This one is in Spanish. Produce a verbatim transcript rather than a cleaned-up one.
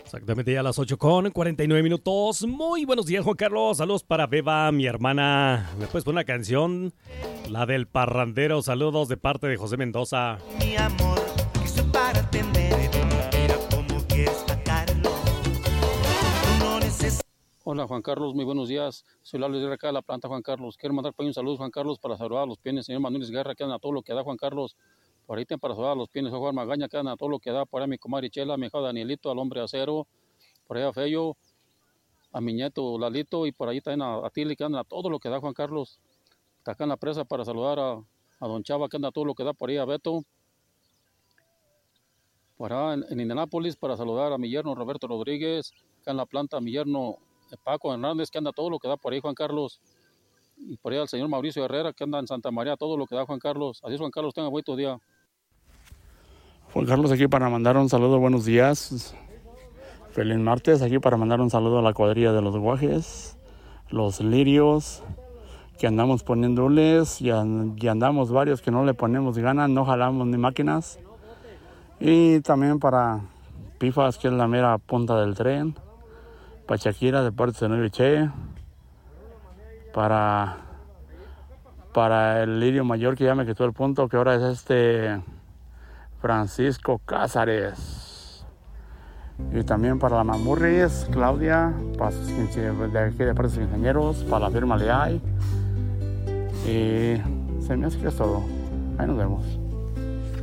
Exactamente, ya a las ocho con cuarenta y nueve minutos. Muy buenos días, Juan Carlos. Saludos para Beba, mi hermana. ¿Me puedes poner una canción? La del parrandero. Saludos de parte de José Mendoza. Mi amor, que soy para atender. Mira cómo quieres sacarlo. No necesitas. Hola Juan Carlos, muy buenos días. Soy Lalo de acá de la planta, Juan Carlos. Quiero mandar un saludo, Juan Carlos, para saludar a los pienes, señor Manuel Guerra, que anda a todo lo que da, Juan Carlos. Por ahí para saludar a los pienes, Juan Magaña, que anda a todo lo que da. Por ahí a mi comadre Chela, a mi hijo Danielito, al hombre acero. Por ahí a Feyo, a mi nieto Lalito, y por ahí también a, a Tili, que anda a todo lo que da, Juan Carlos. Está acá en la presa para saludar a, a Don Chava, que anda a todo lo que da. Por ahí a Beto. Por allá en, en Indianápolis para saludar a mi yerno Roberto Rodríguez, acá en la planta a mi yerno Paco Hernández, que anda todo lo que da por ahí, Juan Carlos. Y por ahí al señor Mauricio Herrera, que anda en Santa María, todo lo que da, Juan Carlos. Así es, Juan Carlos, tenga buen día. Juan Carlos aquí para mandar un saludo, buenos días. Feliz martes, aquí para mandar un saludo a la cuadrilla de los guajes, los lirios, que andamos poniéndoles, y, and- y andamos varios que no le ponemos ganas, no jalamos ni máquinas. Y también para Pifas, que es la mera punta del tren. Para Shakira, de parte de Nuevo Che. Para, para el lirio mayor que ya me quitó el punto, que ahora es este Francisco Cázares. Y también para la Mamurris, Claudia, para, de aquí de parte de sus ingenieros, para la firma Leay. Y se me hace que es todo. Ahí nos vemos.